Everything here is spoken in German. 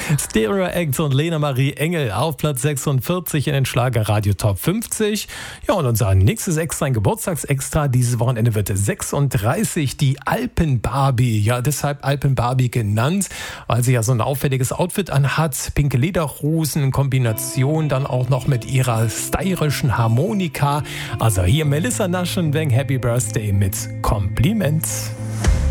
Stereo Act und Lena Marie Engel auf Platz 46 in den Schlagerradio Top 50. Ja, und unser nächstes Extra, ein Geburtstagsextra, dieses Wochenende wird 36, die Alpenbarbie. Ja, deshalb Alpenbarbie genannt, weil sie ja so ein auffälliges Outfit anhat, pinke Lederhosen in Kombination dann auch noch mit ihrer stylischen Harmonika. Also hier Melissa Naschenweng, Happy Birthday mit Kompliment.